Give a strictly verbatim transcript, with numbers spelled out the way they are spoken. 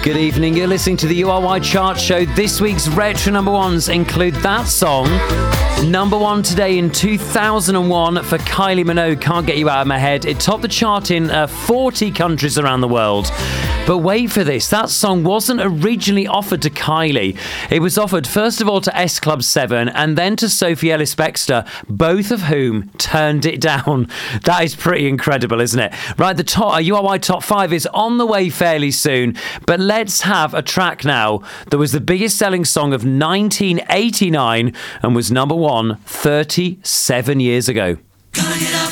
Good evening, you're listening to the U R Y Chart Show. This week's retro number ones include that song. Number one today in two thousand one for Kylie Minogue, Can't Get You Out of My Head. It topped the chart in uh, forty countries around the world. But wait for this, that song wasn't originally offered to Kylie. It was offered first of all to S Club seven and then to Sophie Ellis-Bextor, both of whom turned it down. That is pretty incredible, isn't it? Right, the top, uh, U R Y Top five is on the way fairly soon, but let's have a track now that was the biggest selling song of nineteen eighty-nine and was number one thirty-seven years ago. Gonna get up